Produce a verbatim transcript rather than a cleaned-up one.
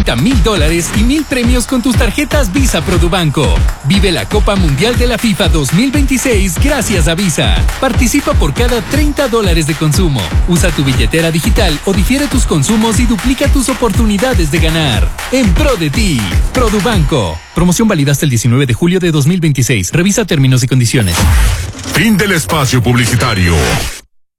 treinta mil dólares y mil premios con tus tarjetas Visa Produbanco. Vive la Copa Mundial de la FIFA dos mil veintiséis gracias a Visa. Participa por cada treinta dólares de consumo. Usa tu billetera digital o difiere tus consumos y duplica tus oportunidades de ganar. En pro de ti, Produbanco. Promoción válida hasta el diecinueve de julio de dos mil veintiséis. Revisa términos y condiciones. Fin del espacio publicitario.